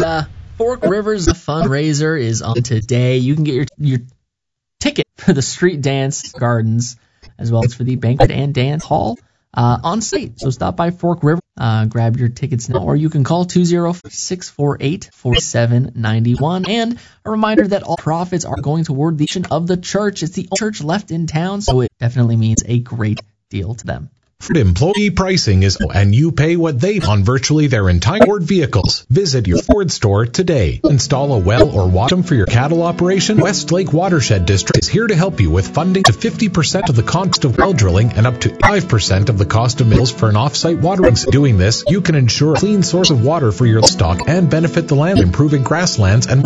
Fork Rivers fundraiser is on today. You can get your ticket for the street dance gardens as well as for the banquet and dance hall on site. So stop by Fork River, grab your tickets now, or you can call 204-648-4791. And a reminder that all profits are going toward the mission of the church. It's the only church left in town, so it definitely means a great deal to them. Ford employee pricing is low, and you pay what they on virtually their entire Ford vehicles. Visit your Ford store today. Install a well or water for your cattle operation. Westlake Watershed District is here to help you with funding to 50% of the cost of well drilling and up to 5% of the cost of mills for an off-site watering. Doing this, you can ensure a clean source of water for your stock and benefit the land, improving grasslands and